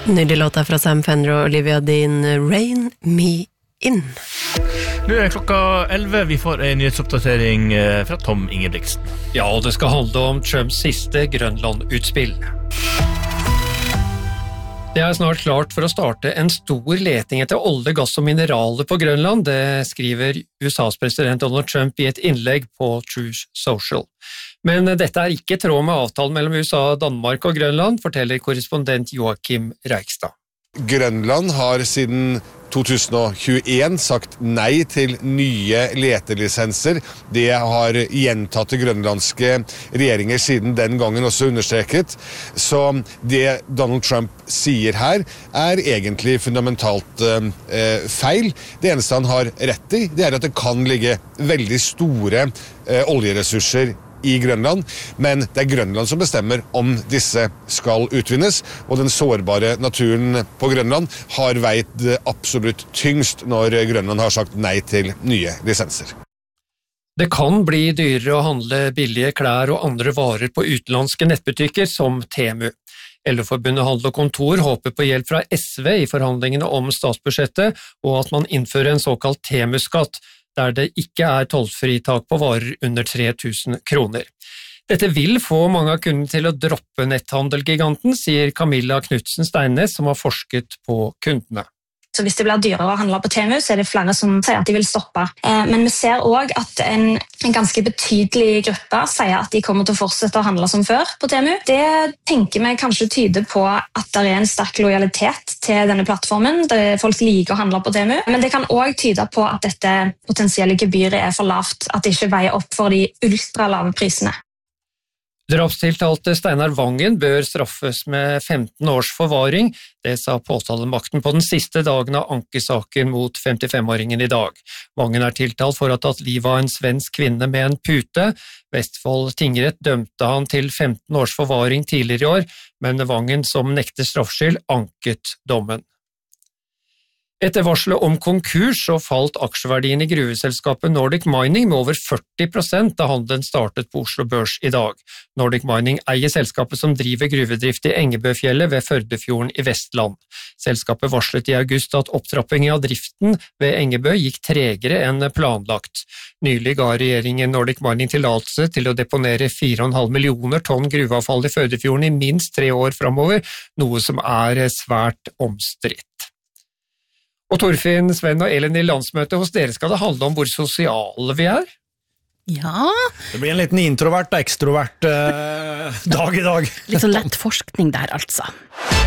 Nydelig låta fra Sam Fender og Olivia Dean, Rain Me In. Nå klokka 11, vi får en nyhetsoppdatering fra Tom Ingebrigtsen. Ja, og det skal handle om Trumps siste Grønland-utspill. Det snart klart for å starte en stor leting etter olje, gass og mineraler på Grønland, det skriver USAs president Donald Trump i et innlegg på Truth Social. Men dette ikke tråd med avtalen mellom USA, Danmark og Grønland, forteller korrespondent Joakim Reikstad. Grønland har siden 2021 sagt nei til nye letelisenser. Det har gjentatte grønlandske regjeringer siden den gangen også understreket. Så det Donald Trump sier her egentlig fundamentalt feil. Det eneste han har rett i, det at det kan ligge veldig store oljeressurser i Grønland, men det Grønland som bestemmer om disse skal utvinnes, og den sårbare naturen på Grønland har veid absolutt tyngst når Grønland har sagt nei til nye lisenser. Det kan bli dyrere å handle billige klær og andre varer på utenlandske nettbutikker som Temu. LO-forbundet Handel og Kontor håper på hjelp fra SV i forhandlingene om statsbudsjettet, og at man innfører en såkalt Temu-skatt, der det ikke tollfritak på varer under 3000 kroner. Dette vil få mange av kundene til å droppe netthandelgiganten, sier Camilla Knudsen Steinnes, som har forsket på kundene. Så hvis det blir dyrere å handle på Temu, så det flere som sier at de vil stoppe. Men vi ser også at en ganske betydelig gruppe sier at de kommer til å fortsette å handle som før på Temu. Det tenker vi kanskje tyder på at det en sterk lojalitet til denne plattformen. Folk liker å handle på Temu. Men det kan også tyde på at dette potensielle gebyret for lavt, at det ikke veier opp for de ultralave prisene. Drapstiltalte Steinar Vangen bør straffes med 15 års forvaring, det sa påtalemakten på den siste dagen av ankesaken mot 55-åringen i dag. Vangen tiltalt for å ha tatt livet av en svensk kvinne med en pute. Vestfold tingrett dømte han til 15 års forvaring tidligere i år, men Vangen, som nekter straffskyld, anket dommen. Etter varselet om konkurs så falt aksjeverdien i gruveselskapet Nordic Mining med over 40% da handelen startet på Oslo Børs i dag. Nordic Mining eier selskapet som driver gruvedrift i Engebøfjellet ved Førdefjorden i Vestland. Selskapet varslet i august at opptrappingen av driften ved Engebø gikk tregere enn planlagt. Nylig ga regjeringen Nordic Mining tillatelse til å deponere 4,5 millioner tonn gruveavfall i Førdefjorden i minst 3 år fremover, noe som svært omstridt. Og Torfinn, Sven og Elin, i landsmøtet hos dere skal det handle om hvor sosiale vi Ja. Det blir en liten introvert og ekstrovert dag i dag. Litt sånn lett forskning der, altså.